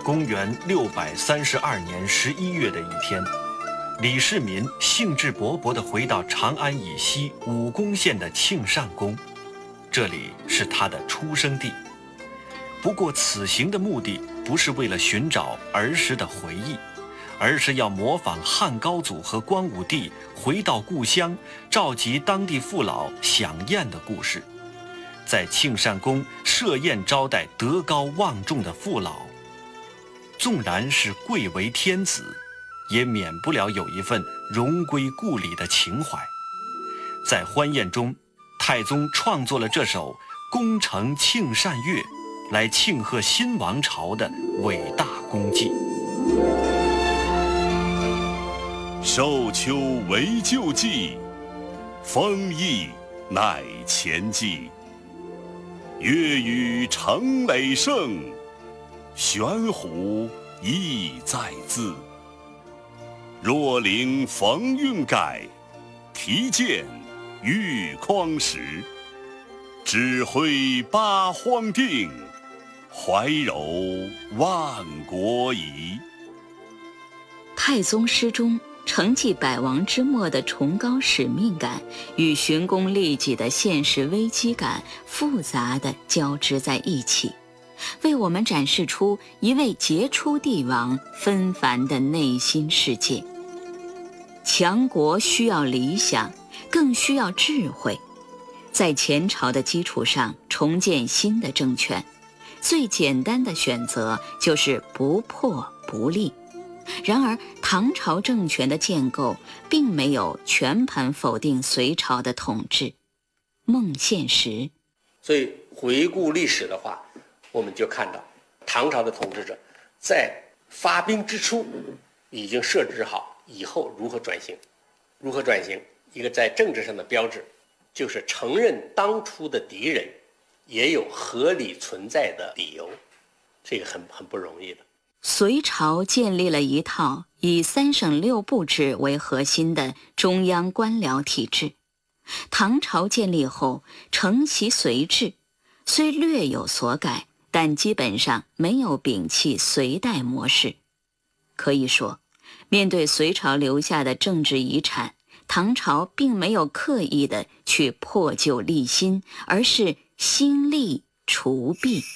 公元632年11月的一天，李世民兴致勃勃地回到长安以西武功县的庆善宫，这里是他的出生地。不过此行的目的不是为了寻找儿时的回忆，而是要模仿汉高祖和光武帝回到故乡，召集当地父老享宴的故事，在庆善宫设宴招待德高望重的父老。纵然是贵为天子，也免不了有一份荣归故里的情怀。在欢宴中，太宗创作了这首《功成庆善乐》，来庆贺新王朝的伟大功绩。 受秋为旧季，丰邑乃前季。乐与成累盛，玄壶意在字。若灵逢韵改，题见玉匡时。指挥八荒定，怀柔万国仪。 太宗诗中承继百王之末的崇高使命感与寻功利己的现实危机感复杂地交织在一起，为我们展示出一位杰出帝王纷繁的内心世界。强国需要理想，更需要智慧。在前朝的基础上重建新的政权，最简单的选择就是不破不立。然而唐朝政权的建构并没有全盘否定隋朝的统治，孟宪实。 所以回顾历史的话，我们就看到唐朝的统治者在发兵之初已经设置好以后如何转型。如何转型，一个在政治上的标志就是承认当初的敌人也有合理存在的理由，这个很不容易的。 隋朝建立了一套以3省6部制为核心的中央官僚体制，唐朝建立后承袭隋制，虽略有所改，但基本上没有摒弃隋代模式。可以说，面对隋朝留下的政治遗产，唐朝并没有刻意的去破旧立新，而是兴利除弊。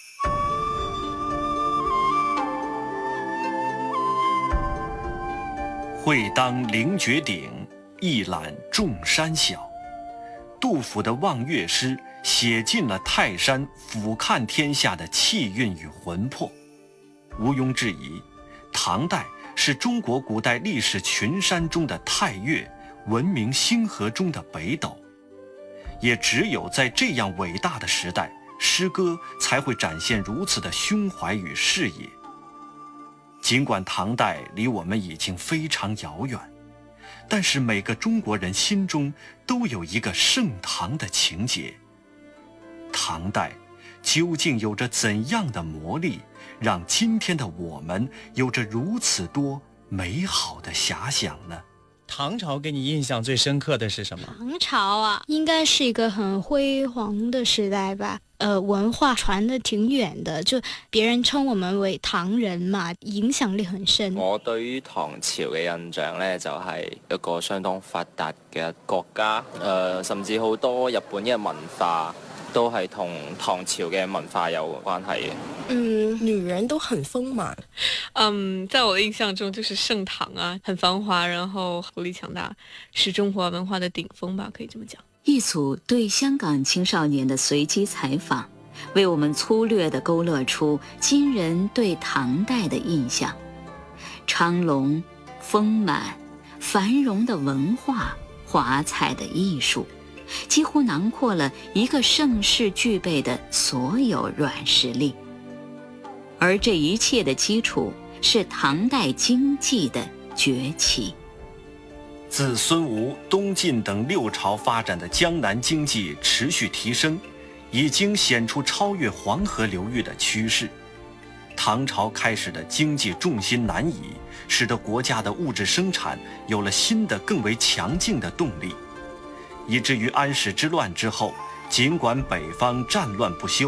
会当凌绝顶，一览众山小。杜甫的望岳诗写尽了泰山俯瞰天下的气韵与魂魄。毋庸置疑，唐代是中国古代历史群山中的太岳，文明星河中的北斗。也只有在这样伟大的时代，诗歌才会展现如此的胸怀与视野。尽管唐代离我们已经非常遥远，但是每个中国人心中都有一个盛唐的情节。唐代究竟有着怎样的魔力，让今天的我们有着如此多美好的遐想呢？ 唐朝给你印象最深刻的是什么？ 唐朝啊，应该是一个很辉煌的时代吧。文化傳得挺遠的，就別人稱我們為唐人嘛，影響力很深。 我對於唐朝嘅印象呢，就係一個相當發達嘅國家，甚至好多日本嘅文化都係同唐朝嘅文化有關係嘅。 女人都很豐滿。 在我的印象中就是盛唐啊，很繁華，然後國力強大，是中華文化的頂峰吧，可以這麼講。 一組對香港青少年的隨機採訪，為我們粗略地勾勒出今人對唐代的印象。昌隆、豐滿、繁榮的文化，華彩的藝術，幾乎囊括了一個盛世具備的所有軟實力。而這一切的基礎是唐代經濟的崛起。 自孙吳、东晋等6朝发展的江南经济持续提升，已经显出超越黄河流域的趋势。唐朝开始的经济重心南移，使得国家的物质生产有了新的更为强劲的动力，以至于安史之乱之后，尽管北方战乱不休，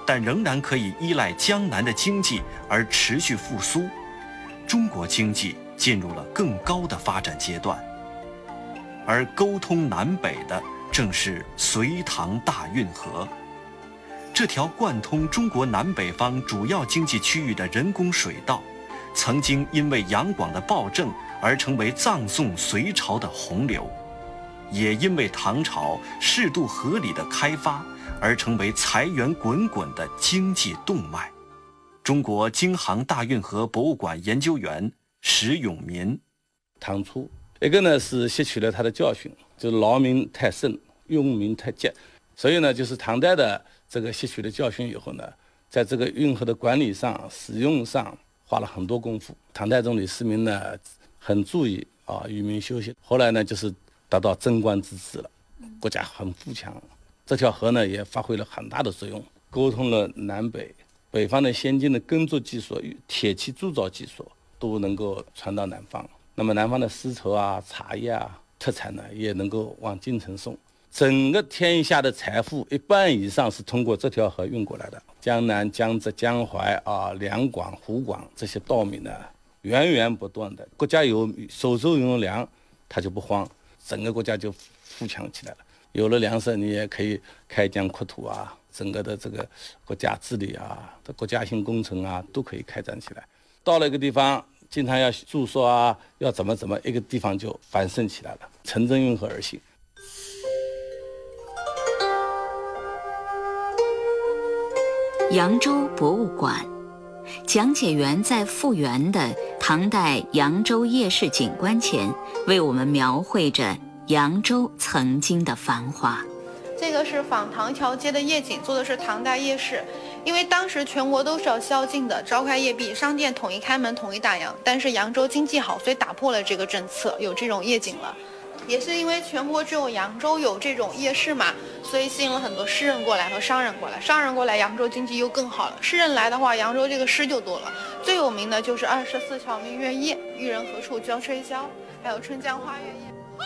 但仍然可以依赖江南的经济而持续复苏，中国经济进入了更高的发展阶段。而沟通南北的正是隋唐大运河，这条贯通中国南北方主要经济区域的人工水道，曾经因为杨广的暴政而成为葬送隋朝的洪流，也因为唐朝适度合理的开发而成为财源滚滚的经济动脉。中国京杭大运河博物馆研究员石永民： 唐初一个呢是吸取了他的教训，就是劳民太盛，用民太贱，所以呢就是唐代的这个吸取了教训以后呢，在这个运河的管理上、使用上花了很多功夫。唐太宗李世民呢很注意愚民休息，后来呢就是得到贞观之治了，国家很富强。这条河呢也发挥了很大的作用，沟通了南北，北方的先进的耕作技术与铁器铸造技术都能够传到南方。那么南方的丝绸啊、茶叶啊特产呢也能够往京城送。整个天下的财富一半以上是通过这条河运过来的。江南、江浙、江淮两广、湖广这些稻米呢源源不断的，国家有手中有粮，它就不慌，整个国家就富强起来了。有了粮食，你也可以开疆扩土啊，整个的这个国家治理啊、国家性工程啊都可以开展起来。到了一个地方，经常要住宿啊，要怎么，一个地方就繁盛起来了，乘真运河而行。 扬州博物馆，讲解员在复原的唐代扬州夜市景观前，为我们描绘着扬州曾经的繁华。 这个是仿唐桥街的夜景，做的是唐代夜市。因为当时全国都是要宵禁的，召开夜闭，商店统一开门，统一打烊。但是扬州经济好，所以打破了这个政策，有这种夜景了。也是因为全国只有扬州有这种夜市嘛，所以吸引了很多诗人过来和商人过来。商人过来，扬州经济又更好了。诗人来的话，扬州这个诗就多了。最有名的就是24桥明月夜，玉人何处教吹箫，还有春江花月夜。